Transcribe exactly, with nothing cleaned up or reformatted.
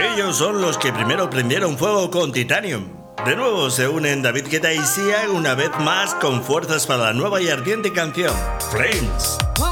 Ellos son los que primero prendieron fuego con Titanium. De nuevo se unen David Guetta y Sia una vez más con fuerzas para la nueva y ardiente canción Flames.